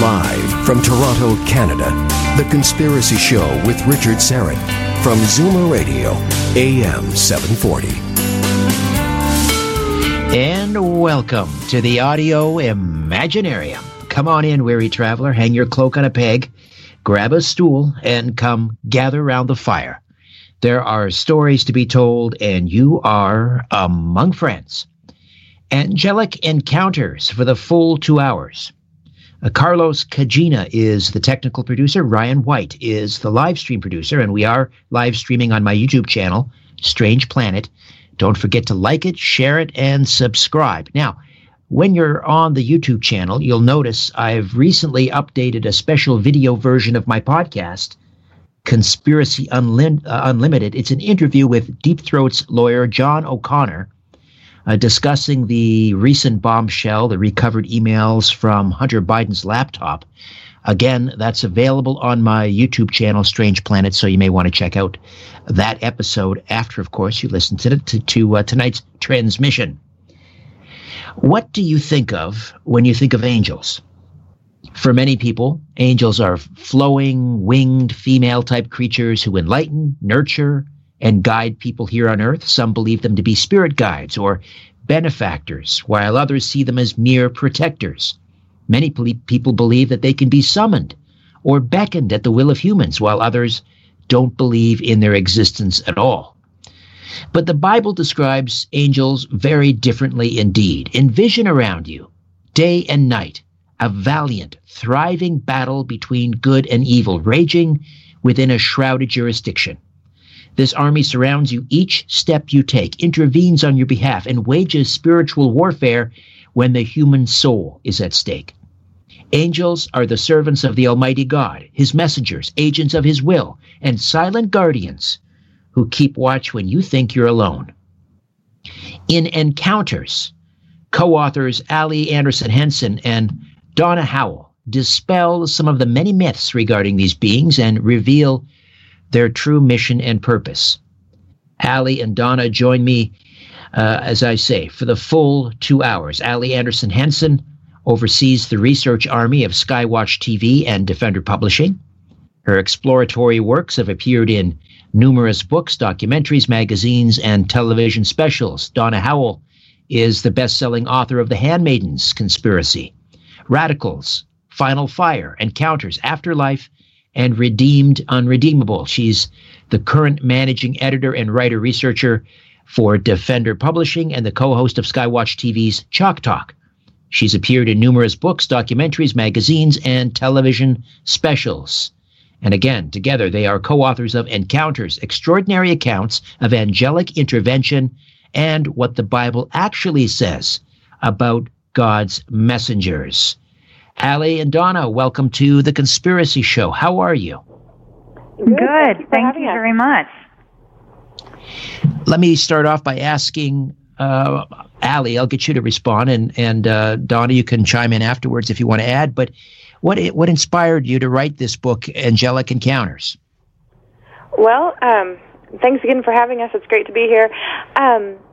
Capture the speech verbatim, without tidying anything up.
Live from Toronto, Canada, The Conspiracy Show with Richard Syrett from Zoomer Radio, A M seven forty. And welcome to the Audio Imaginarium. Come on in, weary traveler, hang your cloak on a peg, grab a stool, and come gather round the fire. There are stories to be told, and you are among friends. Angelic encounters for the full two hours. Uh, Carlos Kajina is the technical producer. Ryan White is the live stream producer, and we are live streaming on my YouTube channel, Strange Planet. Don't forget to like it, share it, and subscribe. Now, when you're on the YouTube channel, you'll notice I've recently updated a special video version of my podcast, Conspiracy Unlim- uh, Unlimited. It's an interview with Deep Throat's lawyer, John O'Connor, uh, discussing the recent bombshell, the recovered emails from Hunter Biden's laptop. Again, that's available on my YouTube channel, Strange Planet, so you may want to check out that episode after, of course, you listen to, to, to uh, tonight's transmission. What do you think of when you think of angels? For many people, angels are flowing, winged, female-type creatures who enlighten, nurture, and guide people here on Earth. Some believe them to be spirit guides or benefactors, while others see them as mere protectors. Many people believe that they can be summoned or beckoned at the will of humans, while others don't believe in their existence at all. But the Bible describes angels very differently indeed. Envision around you, day and night, a valiant, thriving battle between good and evil, raging within a shrouded jurisdiction. This army surrounds you each step you take, intervenes on your behalf, and wages spiritual warfare when the human soul is at stake. Angels are the servants of the Almighty God, his messengers, agents of his will, and silent guardians who keep watch when you think you're alone. In Encounters, co-authors Ali Anderson Henson and Donna Howell dispel some of the many myths regarding these beings and reveal their true mission and purpose. Ali and Donna join me, uh, as I say, for the full two hours. Ali Anderson Henson oversees the research army of Skywatch T V and Defender Publishing. Her exploratory works have appeared in numerous books, documentaries, magazines, and television specials. Donna Howell is the best-selling author of The Handmaidens Conspiracy, Radicals, Final Fire, Encounters, Afterlife, and Redeemed Unredeemable. She's the current managing editor and writer-researcher for Defender Publishing and the co-host of Skywatch T V's Chalk Talk. She's appeared in numerous books, documentaries, magazines, and television specials. And again, together, they are co-authors of Encounters, Extraordinary Accounts of Angelic Intervention and What the Bible Actually Says About God's Messengers. Ali and Donna, welcome to The Conspiracy Show. How are you? Good. Thank you, Thank you very much. Let me start off by asking uh, Ali, I'll get you to respond, and, and uh, Donna, you can chime in afterwards if you want to add, but what what inspired you to write this book, Angelic Encounters? Well, um, thanks again for having us. It's great to be here. Um,